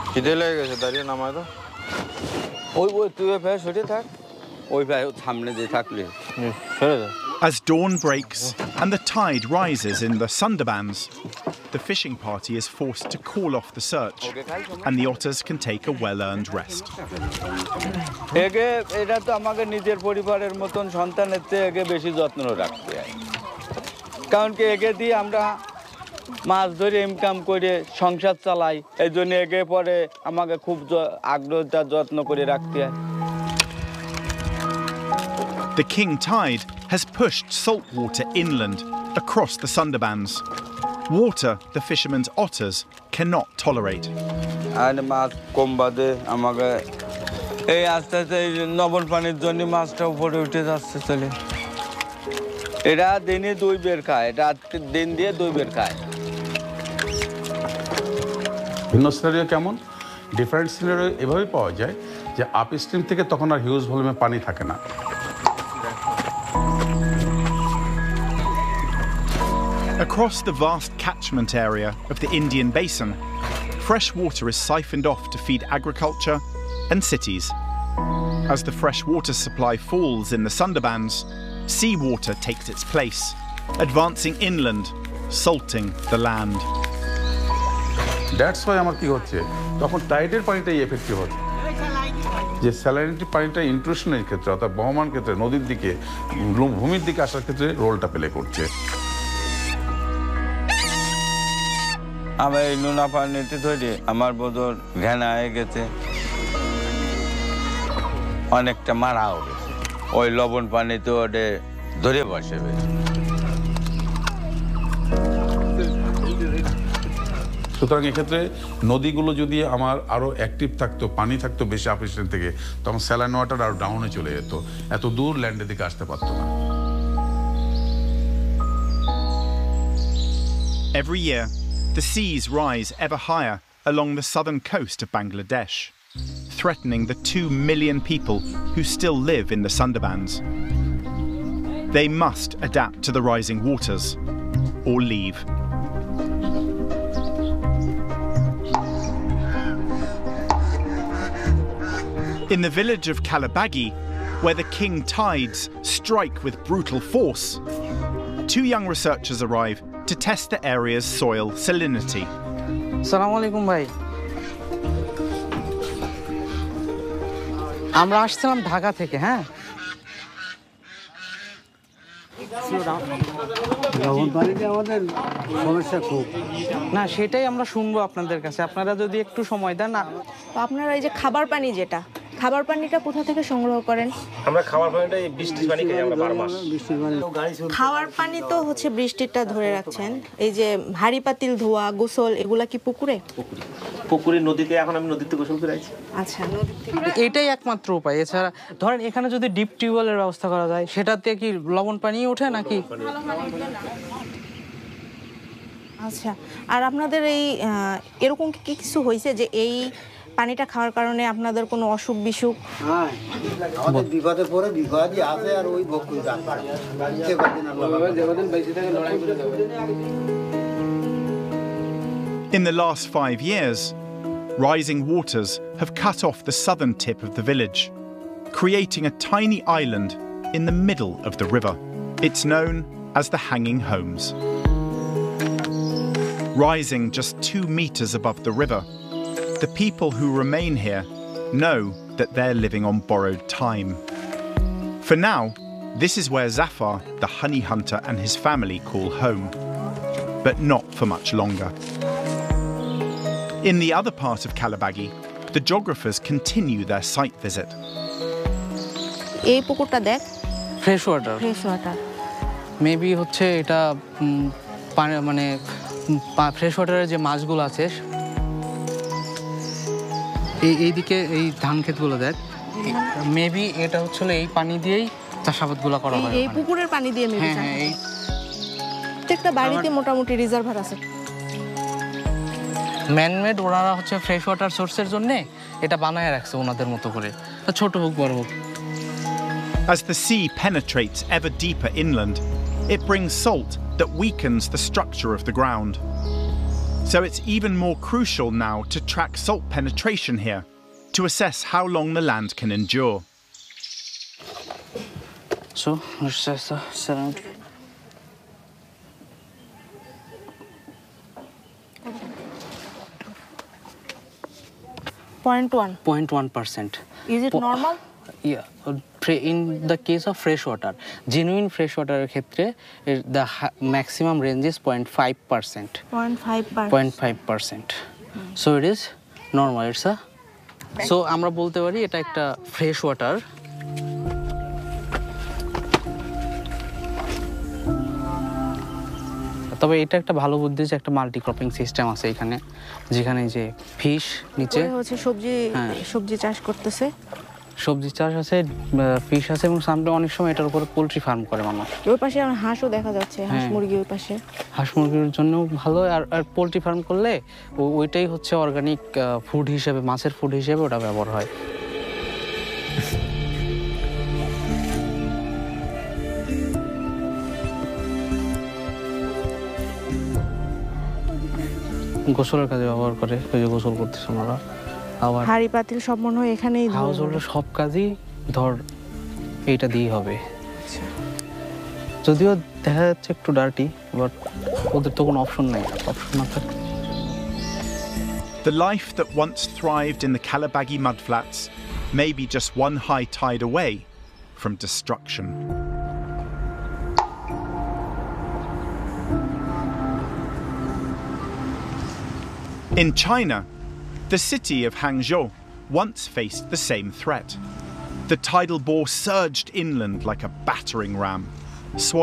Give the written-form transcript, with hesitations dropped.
খিদে লেগে গেছে, দাঁড়িয়ে নামায় তো। ওই তুই ভাই সরে থাক, ওই ভাই সামনে দিয়ে থাকলে সরে যা। As dawn breaks and the tide rises in the Sundarbans, the fishing party is forced to call off the search and the otters can take a well-earned rest. একে এটা তো আমাকে নিজের পরিবারের মতন সন্তানের চেয়ে একে বেশি যত্ন রাখতে হয়, কারণ কি একে দিয়ে আমরা মাছ ধরে ইনকাম করে সংসার চালাই, এই জন্য একে পরে আমাকে খুব আগ্রহটা যত্ন করে রাখতে হয়। The king tide has pushed salt water inland across the Sundarbans, water the fishermen's otters cannot tolerate. আর মাছ কম বাদে আমাকে এই আস্তে আস্তে লবণ পানির জন্য মাছটা উপরে উঠে যাচ্ছে চলে। এরা দিনে 2 বের খায়, রাত্রে দিন দিয়ে 2 বের খায়। ভিন্ন সিনারিও কেমন? ডিফারেন্ট সিনারিও এভাবেই পাওয়া যায় যে আপ স্ট্রিম থেকে তখন আর হিউজ ভলিউমে পানি থাকে না। Across the vast catchment area of the Indian Basin, fresh water is siphoned off to feed agriculture and cities. As the fresh water supply falls in the Sundarbans, seawater takes its place, advancing inland, salting the land. That's why আমার কি হচ্ছে, তখন টাইডের পানিটাই effective হচ্ছে, যে salinity পানিটা ইন্ট্রুশনের ক্ষেত্রে অর্থাৎ বহমান ক্ষেত্রে নদীর দিকে ভূমির দিকে আসার ক্ষেত্রে রোলটা প্লে করছে। আমার এই নোনা পানিতে ধরে আমার বদর ঘেনা হয়ে গেছে, অনেকটা মারাও গেছে, ওই লবণ পানিতে ওটা ধরে বসবে। সুতরাং এক্ষেত্রে নদীগুলো যদি আমার আরো অ্যাক্টিভ থাকতো, পানি থাকতো বেশি আপস্ট্রিম থেকে, তখন স্যালাইন ওয়াটার আরো ডাউনে চলে যেত, এত দূর ল্যান্ডের দিকে আসতে পারতো না। Every year, the seas rise ever higher along the southern coast of Bangladesh, threatening the 2 million people who still live in the Sundarbans. They must adapt to the rising waters or leave. In the village of Kalabagi, where the king tides strike with brutal force, 2 young researchers arrive to test the area's soil salinity. আসসালামু আলাইকুম ভাই, আমরা আসছিলাম ঢাকা থেকে। হ্যাঁ, আমাদের সমস্যা খুব না সেটাই আমরা শুনবো আপনাদের কাছে, আপনারা যদি একটু সময় দেন। না আপনারা এই যে খাবার পানি, যেটা খাবার পানিটা কোথা থেকে সংগ্রহ করেন? আমরা খাবার পানিটা বৃষ্টির পানি খাই, আমরা 12 মাস। খাওয়ার পানি তো হচ্ছে বৃষ্টিটা ধরে রাখছেন, এই যে হাড়ি পাতিল ধোয়া, গোসল, এগুলা কি পুকুরে? পুকুরে, নদীতে। এখন আমি নদীতে গোসল করে আইছি। আচ্ছা, নদী থেকে। এটাই একমাত্র উপায়, এছাড়া ধরেন এখানে যদি ডিপ টিউবওয়েলের ব্যবস্থা করা যায়, সেটাতে কি লবণ পানি ওঠে নাকি? আচ্ছা, আর আপনাদের এই এরকম কি কিছু হয়েছে যে এই পানিটা খাওয়ার কারণে আপনাদের কোনো অসুখ বিসুখ? হ্যাঁ, আমাদের বিপদে পড়ে বিপদই আছে, আর ওই ভোগ করে যাচ্ছে। In the last 5 years, rising waters have cut off the southern tip of the village, creating a tiny island in the middle of the river. It's known as the Hanging Homes. Rising just 2 meters above the river, the people who remain here know that they're living on borrowed time. For now, this is where Zafar, the honey hunter, and his family call home. But not for much longer. In the other part of Kalabagi, the geographers continue their site visit. এই পুকুরটা দেখ, fresh water. Fresh water maybe হচ্ছে এটা মানে fresh ওয়াটারের যে মাছগুলো আছে, এইদিকে এই ধান ক্ষেতগুলো দেখ, মেবি এটা হচ্ছে এই পানি দিয়েই চাষাবাদগুলো করা হয়। এই পুকুরের পানি দিয়ে মেবি। হ্যাঁ, এই প্রত্যেকটা বাড়িতে মোটামুটি রিজার্ভার আছে। ম্যানমেড, ওনারা হচ্ছে ফ্রেশ ওয়াটার সোর্সের জন্য এটা বানায় রাখছে ওনাদের মতো করে, ছোট হোক বড় হোক। As the sea penetrates ever deeper inland, it brings salt that weakens the structure of the ground. So it's even more crucial now to track salt penetration here to assess how long the land can endure. So let's assess the salinity. Point 1. 0.1%. Is it normal? Yeah, in the case of fresh water, genuine fresh water ক্ষেত্রে the maximum range is 0.5%. 0.5%. So it is normal. It's a so আমরা বলতে পারি এটা একটা fresh water. তবে এটা একটা ভালো বুদ্ধি যে একটা মাল্টি ক্রপিং সিস্টেম আছে এখানে, যেখানে যে ফিশ নিচে হচ্ছে সবজি চাষ করতেছে, সবজি চাষ আছে, ফিশ আছে এবং সামনে অনেক সময় এটার উপরে পোলট্রি ফার্ম করে মানুষ। ওই পাশে হাঁসও দেখা যাচ্ছে, হাঁস মুরগি ওই পাশে। হাঁস মুরগির জন্য ভালো। আর পোলট্রি ফার্ম করলে ওইটাই হচ্ছে অর্গানিক ফুড হিসেবে, মাছের ফুড হিসেবে ওটা ব্যবহার হয়। গোসলের কাজে ব্যবহার করে, ওই যে গোসল করতেছে ওনারা। আবার হাঁড়ি পাতিল সব মনে হয় এখানেই, হাউস হোল্ডের সব কাজই ধর এইটা দিয়েই হবে। যদিও দেখা যাচ্ছে একটু ডার্টি, বাট ওদের তো কোনো অপশন নাই, অপশন না থাকে। The life that once thrived in the Kalabagi mudflats may be just one high tide away from destruction. In China, the city of Hangzhou once faced the same threat. The tidal bore surged inland like a battering ram,